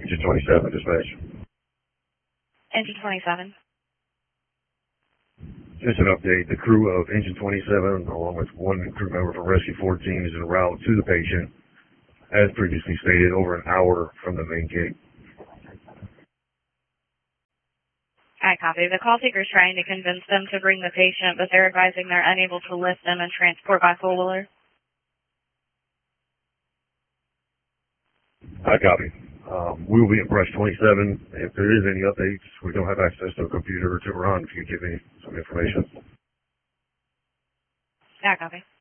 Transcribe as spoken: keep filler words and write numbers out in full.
Engine twenty-seven, dispatch. Engine twenty-seven. Just an update. The crew of Engine twenty-seven, along with one crew member from Rescue fourteen, is en route to the patient, as previously stated, over an hour from the main gate. I copy. The call taker is trying to convince them to bring the patient, but they're advising they're unable to lift them and transport by four-wheeler. I copy. Um, we will be at brush twenty-seven. If there is any updates, we don't have access to a computer to run. If you give me some information. I copy.